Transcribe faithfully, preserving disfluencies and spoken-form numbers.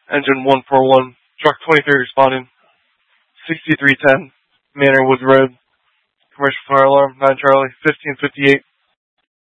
Engine one four one, Truck twenty-three responding. sixty-three ten, Manor Woods Road. Commercial fire alarm, nine Charlie, fifteen fifty-eight.